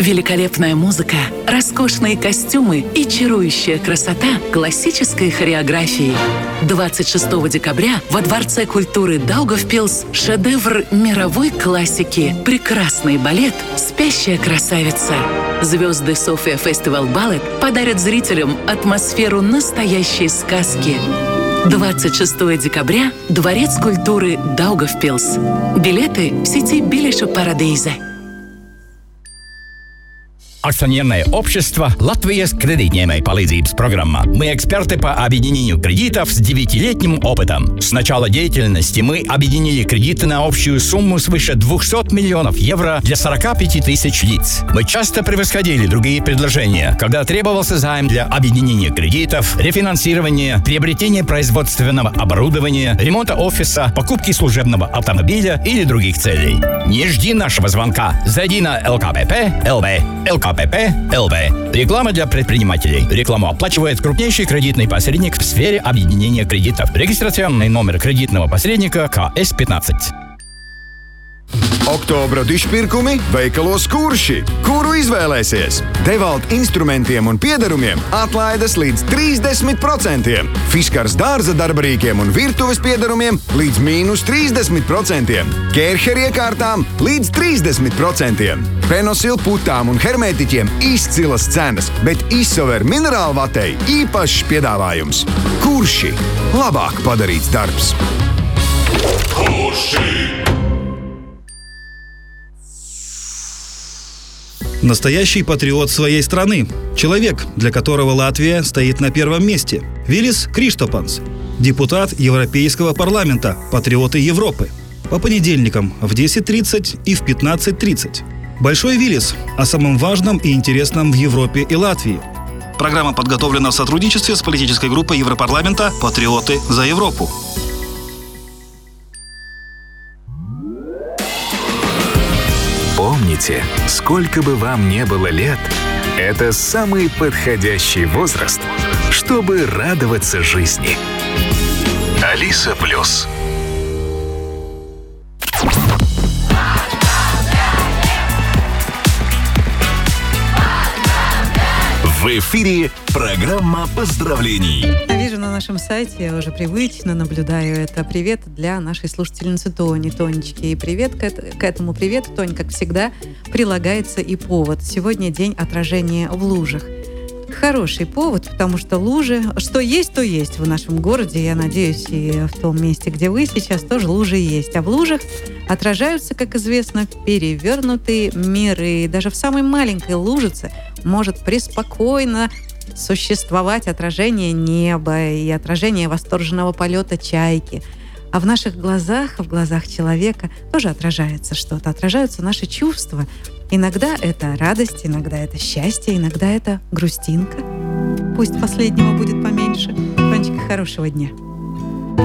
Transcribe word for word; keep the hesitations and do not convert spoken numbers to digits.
Великолепная музыка, роскошные костюмы и чарующая красота классической хореографии. двадцать шестого декабря во Дворце культуры Даугавпилс шедевр мировой классики, прекрасный балет «Спящая красавица». Звезды София Фестивал Балет подарят зрителям атмосферу настоящей сказки. двадцать шестого декабря Дворец культуры Даугавпилс. Билеты в сети Билеšu Paradīze. Акционерное общество «Латвijas кредитņēmēju palīdzības программа». Мы эксперты по объединению кредитов с девятилетним опытом. С начала деятельности мы объединили кредиты на общую сумму свыше двухсот миллионов евро для сорока пяти тысяч лиц. Мы часто превосходили другие предложения, когда требовался займ для объединения кредитов, рефинансирования, приобретения производственного оборудования, ремонта офиса, покупки служебного автомобиля или других целей. Не жди нашего звонка. Зайди на эл ка пэ пэ точка эл ви. эл ка пэ пэ точка эл ви. Реклама для предпринимателей. Рекламу оплачивает крупнейший кредитный посредник в сфере объединения кредитов. Регистрационный номер кредитного посредника ка эс пятнадцать. Oktobra dišpirkumi veikalos Kurši. Kuru izvēlēsies? Devalt instrumentiem un piederumiem atlaides līdz trīsdesmit procentiem. Fiskars dārza darbarīkiem un virtuves piederumiem līdz mīnus trīsdesmit procentiem. Kērher iekārtām līdz trīsdesmit procentiem. Penosil putām un hermētiķiem izcilas cenas, bet Isover minerālvatei īpašs piedāvājums. Kurši? Labāk padarīts darbs. Kurši? Настоящий патриот своей страны. Человек, для которого Латвия стоит на первом месте. Вилис Криштопанс. Депутат Европейского парламента. Патриоты Европы. По понедельникам в десять тридцать и в пятнадцать тридцать. Большой Вилис о самом важном и интересном в Европе и Латвии. Программа подготовлена в сотрудничестве с политической группой Европарламента «Патриоты за Европу». Помните, сколько бы вам ни было лет, это самый подходящий возраст, чтобы радоваться жизни. Алиса Плюс. В эфире программа поздравлений. Вижу на нашем сайте, я уже привычно наблюдаю это. Привет для нашей слушательницы Тони, Тонечки. И привет к, это, к этому привет, Тонь, как всегда, прилагается и повод. Сегодня день отражения в лужах. Хороший повод, потому что лужи, что есть, то есть в нашем городе. Я надеюсь, и в том месте, где вы сейчас, тоже лужи есть. А в лужах отражаются, как известно, перевернутые миры. Даже в самой маленькой лужице может преспокойно существовать отражение неба и отражение восторженного полета чайки. А в наших глазах, в глазах человека тоже отражается что-то, отражаются наши чувства. Иногда это радость, иногда это счастье, иногда это грустинка. Пусть последнего будет поменьше. Тонечка, хорошего дня.